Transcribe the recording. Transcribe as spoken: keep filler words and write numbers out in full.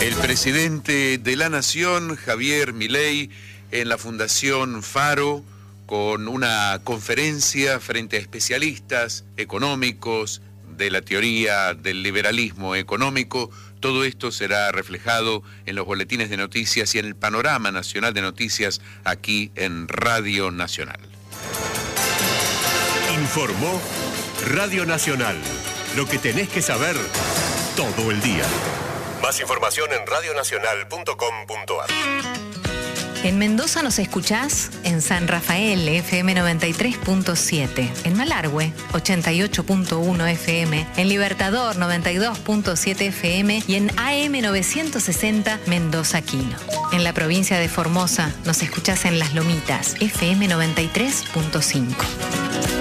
El presidente de la Nación, Javier Milei, en la Fundación Faro, con una conferencia frente a especialistas económicos de la teoría del liberalismo económico. Todo esto será reflejado en los boletines de noticias y en el panorama nacional de noticias aquí en Radio Nacional. Informó Radio Nacional. Lo que tenés que saber todo el día. Más información en radio nacional punto com punto a r. En Mendoza nos escuchás en San Rafael, F M noventa y tres punto siete, en Malargüe, ochenta y ocho punto uno F M, en Libertador, noventa y dos punto siete F M y en A M novecientos sesenta Mendoza Quino. En la provincia de Formosa nos escuchás en Las Lomitas, F M noventa y tres punto cinco.